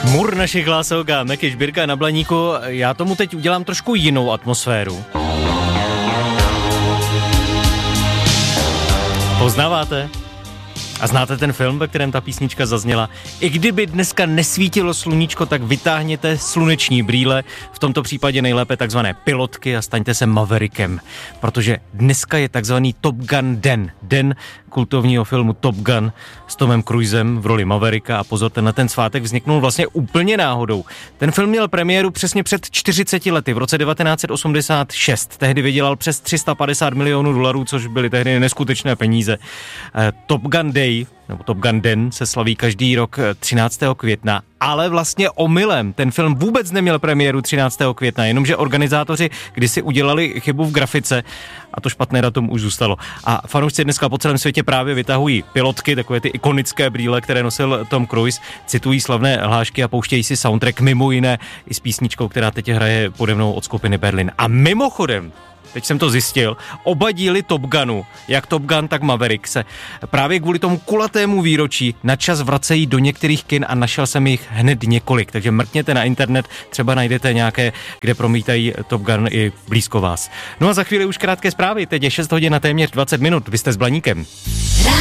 Mur našich hlások a Meky Žbírka na Blaníku. Já tomu teď udělám trošku jinou atmosféru. Poznáváte? A znáte ten film, ve kterém ta písnička zazněla? I kdyby dneska nesvítilo sluníčko, tak vytáhněte sluneční brýle, v tomto případě nejlépe takzvané pilotky a staňte se Maverickem, protože dneska je takzvaný Top Gun den kultovního filmu Top Gun s Tomem Cruisem v roli Mavericka a pozor, ten svátek vzniknul vlastně úplně náhodou. Ten film měl premiéru přesně před 40 lety, v roce 1986. Tehdy vydělal přes $350 milionů, což byly tehdy neskutečné peníze. Top Gun Day, nebo Top Gun Den se slaví každý rok 13. května, ale vlastně omylem. Ten film vůbec neměl premiéru 13. května, jenomže organizátoři kdysi udělali chybu v grafice a to špatné datum už zůstalo. A fanoušci dneska po celém světě právě vytahují pilotky, takové ty ikonické brýle, které nosil Tom Cruise, citují slavné hlášky a pouštějí si soundtrack mimo jiné i s písničkou, která teď hraje pode mnou od skupiny Berlin. A mimochodem, teď jsem to zjistil, oba díly Top Gunu, jak Top Gun, tak Maverick, se právě kvůli tomu kulatému výročí načas vracejí do některých kin a našel jsem jich hned několik, takže mrkněte na internet, třeba najdete nějaké, kde promítají Top Gun i blízko vás. No a za chvíli už krátké zprávy, teď je 6 hodin a téměř 20 minut, vy jste s Blaníkem.